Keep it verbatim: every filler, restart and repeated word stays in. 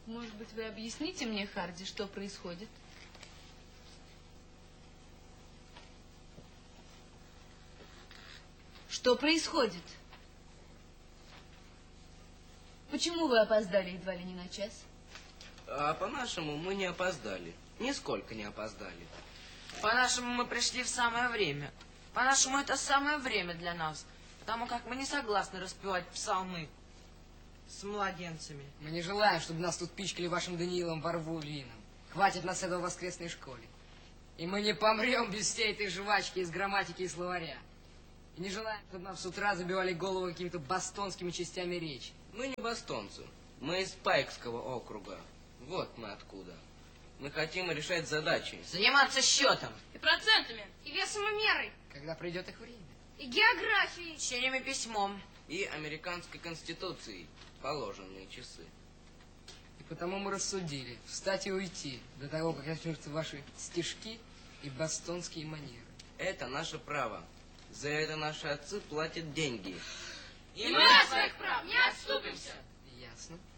Может быть, вы объясните мне, Харди, что происходит? Что происходит? Почему вы опоздали едва ли не на час? А по-нашему мы не опоздали. Нисколько не опоздали. По-нашему мы пришли в самое время. По-нашему это самое время для нас. Потому как мы не согласны распевать псалмы с младенцами. Мы не желаем, чтобы нас тут пичкали вашим Даниилом Варвулином. Хватит нас этого в воскресной школе. И мы не помрем без всей этой жвачки из грамматики и словаря. И не желаем, чтобы нам с утра забивали голову какими-то бостонскими частями речи. Мы не бостонцы. Мы из Пайкского округа. Вот мы откуда. Мы хотим решать задачи. Заниматься счетом. И процентами, и весом и мерой. Когда придет их время. И географией. Чтением и письмом. И американской конституцией. Положенные часы. И потому мы рассудили встать и уйти до того, как начнутся ваши стишки и бостонские манеры. Это наше право. За это наши отцы платят деньги. И мы от своих прав не отступимся. Ясно.